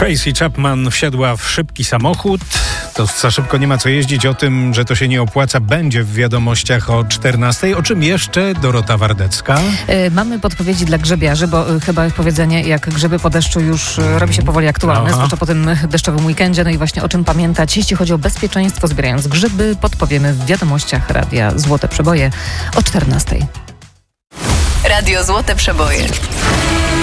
Tracy Chapman wsiadła w szybki samochód. To za szybko nie ma co jeździć. O tym, że to się nie opłaca, będzie w wiadomościach o 14:00. O czym jeszcze Dorota Wardecka? Mamy podpowiedzi dla grzebiarzy, bo chyba powiedzenie jak grzyby po deszczu już robi się powoli aktualne, zwłaszcza po tym deszczowym weekendzie. No i właśnie o czym pamiętać, jeśli chodzi o bezpieczeństwo zbierając grzyby, podpowiemy w wiadomościach Radia Złote Przeboje o 14:00. Radio Złote Przeboje.